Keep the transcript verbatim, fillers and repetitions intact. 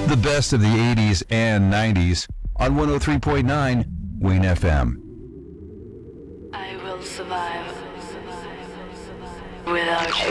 The best of the eighties and nineties on one oh three point nine Wayne F M. I will survive without you.